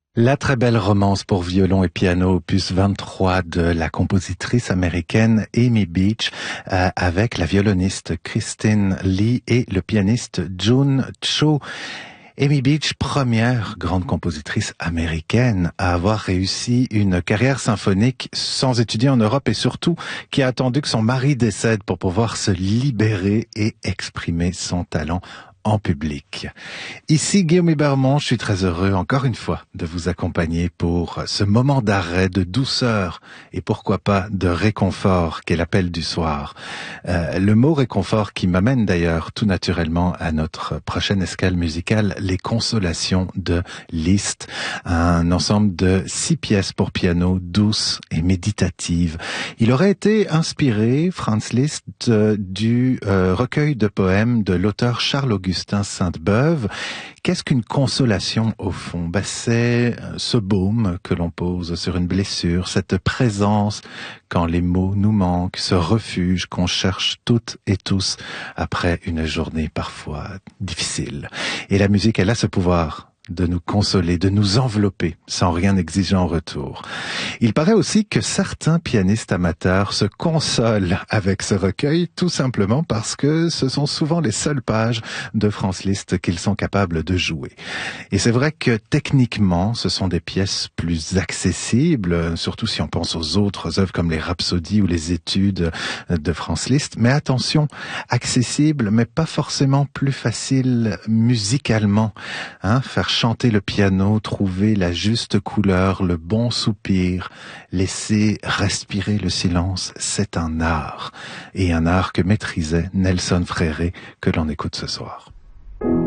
La très belle romance pour violon et piano, opus 23 de la compositrice américaine Amy Beach, avec la violoniste Christine Lee et le pianiste Jun Cho. Amy Beach, première grande compositrice américaine à avoir réussi une carrière symphonique sans étudier en Europe et surtout qui a attendu que son mari décède pour pouvoir se libérer et exprimer son talent en public. Ici Guillaume Bermond, je suis très heureux encore une fois de vous accompagner pour ce moment d'arrêt, de douceur et pourquoi pas de réconfort qu'est l'appel du soir. Le mot réconfort qui m'amène d'ailleurs tout naturellement à notre prochaine escale musicale, Les Consolations de Liszt, un ensemble de 6 pièces pour piano douces et méditatives. Il aurait été inspiré, Franz Liszt, du recueil de poèmes de l'auteur Charles-Augustin Sainte-Beuve. Qu'est-ce qu'une consolation au fond? C'est ce baume que l'on pose sur une blessure, cette présence quand les mots nous manquent, ce refuge qu'on cherche toutes et tous après une journée parfois difficile. Et la musique, elle a ce pouvoir de nous consoler, de nous envelopper sans rien exiger en retour. Il paraît aussi que certains pianistes amateurs se consolent avec ce recueil tout simplement parce que ce sont souvent les seules pages de Franz Liszt qu'ils sont capables de jouer. Et c'est vrai que techniquement, ce sont des pièces plus accessibles, surtout si on pense aux autres œuvres comme les rhapsodies ou les études de Franz Liszt. Mais attention, accessible, mais pas forcément plus facile musicalement. Faire chanter le piano, trouver la juste couleur, le bon soupir, laisser respirer le silence, c'est un art. Et un art que maîtrisait Nelson Fréré, que l'on écoute ce soir.